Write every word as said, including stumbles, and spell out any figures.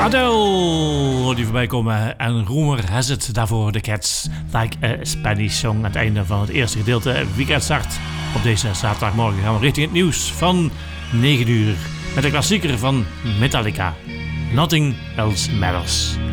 Adele hoorde die voorbij komen en Rumor has it, daarvoor de Cats, Like a Spanish Song. Aan het einde van het eerste gedeelte Weekendstart. Op deze zaterdagmorgen gaan we richting het nieuws van negen uur met de klassieker van Metallica, Nothing Else Matters.